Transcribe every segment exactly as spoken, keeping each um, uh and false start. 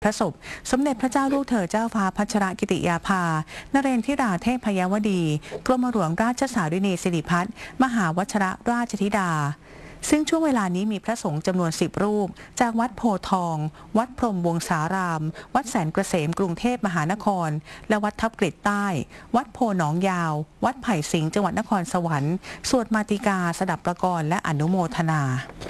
พระศพสมเด็จพระเจ้าลูกเธอเจ้าฟ้าพัชรกิติยาภานเรนทิราเทพยวดีกรมหลวงราชสารินีสิริพัฒน์มหาวชรราชธิดาซึ่งช่วงเวลานี้มีพระสงฆ์จำนวนสิบรูปจากวัดโพธิ์ทองวัดพรหมวงศารามวัดแสนเกษมกรุงเทพมหานครและวัดทับกฤษใต้วัดโพหนองยาววัดไผ่สิงห์จังหวัดนครสวรรค์สวดมาติกาสดับประกรณ์และอนุโมทนา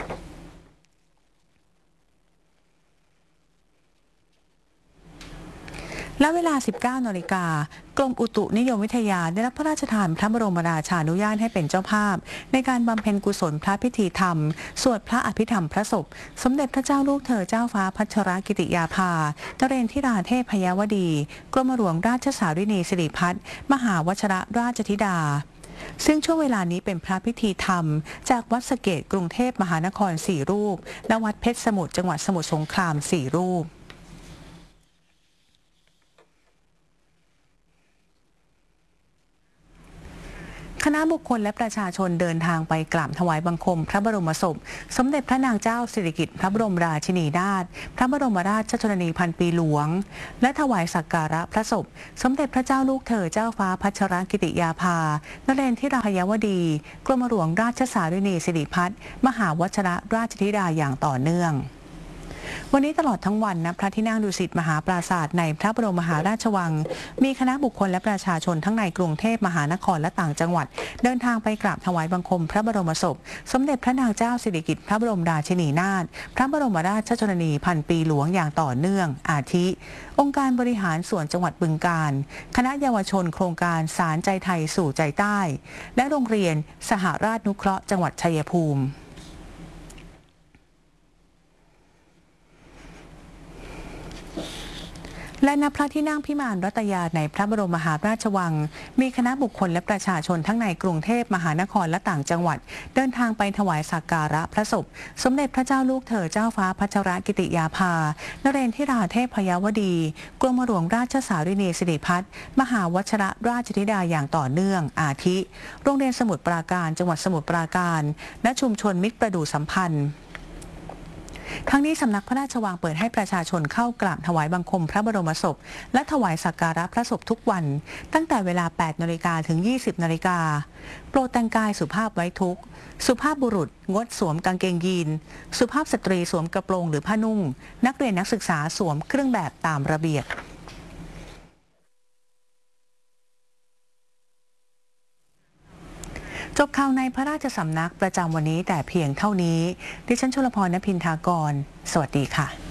และเวลา สิบเก้านาฬิกากรมอุตุนิยมวิทยาได้รับพระราชทานพระบรมราชานุญาตให้เป็นเจ้าภาพในการบำเพ็ญกุศลพระพิธีธรรมสวดพระอภิธรรมพระศพสมเด็จพระเจ้าลูกเธอเจ้าฟ้าพัชรกิติยาภานเรนทิราเทพยวดีกรมหลวงราชสารินีสิริพัฒน์มหาวชรราชธิดาซึ่งช่วงเวลานี้เป็นพระพิธีธรรมจากวัดสะเกษกรุงเทพมหานครสี่รูปและวัดเพชรสมุทรจังหวัดสมุทรสงครามสี่รูปคณะบุคคลและประชาชนเดินทางไปกราบถวายบังคมพระบรมศพสมเด็จพระนางเจ้าสิริกิติ์พระบรมราชินีนาถพระบรมราชชนนีพันปีหลวงและถวายสักการะพระศพสมเด็จพระเจ้าลูกเธอเจ้าฟ้าพัชรกิติยาภานเรนทิรายวดีกรมหลวงราชสารินีสิริพัฒน์มหาวชรราชธิดาอย่างต่อเนื่องวันนี้ตลอดทั้งวันณพระที่นั่งดุสิตมหาปราสาทในพระบรมมหาราชวังมีคณะบุคคลและประชาชนทั้งในกรุงเทพมหานครและต่างจังหวัดเดินทางไปกราบถวายบังคมพระบรมศพสมเด็จพระนางเจ้าสิริกิติ์พระบรมราชินีนาถพระบรมราชชนนีพันปีหลวงอย่างต่อเนื่องอาทิ องค์การบริหารส่วนจังหวัดบึงกาฬคณะเยาวชนโครงการสารใจไทยสู่ใจใต้และโรงเรียนสหราชนุเคราะห์จังหวัดชัยภูมิและณพระที่นั่งพิมานรัตยาในพระบรมมหาราชวังมีคณะบุคคลและประชาชนทั้งในกรุงเทพมหานครและต่างจังหวัดเดินทางไปถวายสักการะพระศพสมเด็จพระเจ้าลูกเธอเจ้าฟ้าพัชรกิติยาภานเรนทิราเทพยวดีกรมหลวงราชสารินีสิริพัฒน์มหาวชรราชธิดาอย่างต่อเนื่องอาทิ โรงเรียนสมุทรปราการจังหวัดสมุทรปราการและชุมชนมิตรประดู่สัมพันธ์ทั้งนี้สำนักพระราชวังเปิดให้ประชาชนเข้ากราบถวายบังคมพระบรมศพและถวายสักการะพระศพทุกวันตั้งแต่เวลา แปดนาฬิกา ถึง ยี่สิบนาฬิกาโปรดแต่งกายสุภาพไว้ทุกข์สุภาพบุรุษงดสวมกางเกงยีนสุภาพสตรีสวมกระโปรงหรือผ้านุ่งนักเรียนนักศึกษาสวมเครื่องแบบตามระเบียบจบข่าวในพระราชสำนักประจำวันนี้แต่เพียงเท่านี้ดิฉันชลพร ณ พินทากรสวัสดีค่ะ